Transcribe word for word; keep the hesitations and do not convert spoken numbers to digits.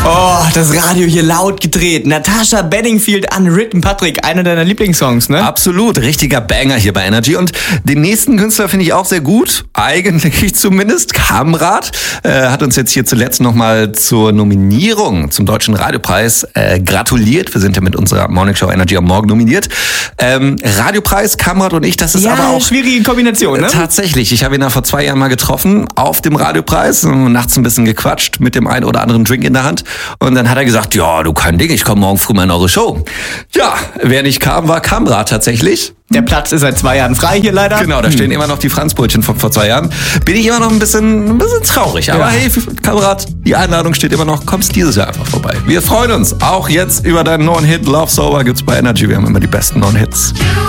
Oh, das Radio hier laut gedreht. Natasha Bedingfield, Unwritten. Patrick, einer deiner Lieblingssongs, ne? Absolut, richtiger Banger hier bei Energy. Und den nächsten Künstler finde ich auch sehr gut, eigentlich zumindest. Kamrat äh, hat uns jetzt hier zuletzt nochmal zur Nominierung zum Deutschen Radiopreis äh, gratuliert. Wir sind ja mit unserer Morning Show Energy am Morgen nominiert. Ähm, Radiopreis, Kamrat und ich, das ist ja, aber auch... schwierige Kombination, ne? Tatsächlich, ich habe ihn da vor zwei Jahren mal getroffen auf dem Radiopreis, nachts ein bisschen gequatscht mit dem einen oder anderen Drink in der Hand. Und dann hat er gesagt, ja, du kein Ding, ich komme morgen früh mal in eure Show. Ja, wer nicht kam, war Kamrat tatsächlich. Der Platz ist seit zwei Jahren frei hier leider. Genau, da stehen hm. immer noch die Franzbrötchen von vor zwei Jahren. Bin ich immer noch ein bisschen, ein bisschen traurig. Aber ja. hey, Kamrat, die Einladung steht immer noch. Kommst dieses Jahr einfach vorbei. Wir freuen uns auch jetzt über deinen neuen Hit. Love Sober gibt's bei Energy. Wir haben immer die besten neuen Hits.